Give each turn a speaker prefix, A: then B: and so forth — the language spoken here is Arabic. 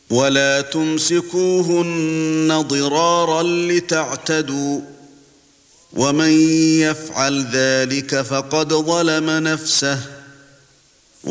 A: ولا تمسكوهن ضرارا لتعتدوا ومن يفعل ذلك فقد ظلم نفسه